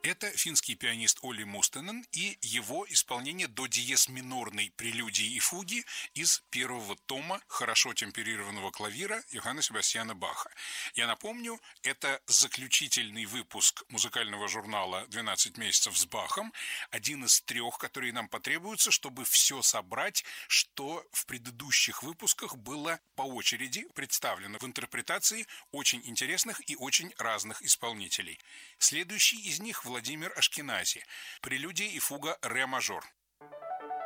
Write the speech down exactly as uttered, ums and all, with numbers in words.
Это финский пианист Олли Мустенен и его исполнение до диез минорной прелюдии и фуги из первого тома хорошо темперированного клавира Йоганна Себастьяна Баха. Я напомню, это заключительный выпуск музыкального журнала «двенадцать месяцев с Бахом», один из трех, которые нам потребуются, чтобы все собрать, что в предыдущих выпусках было по очереди представлено в интерпретации очень интересных и очень разных исполнителей. Следующий из них Владимир Ашкенази. Прелюдия и фуга ре мажор.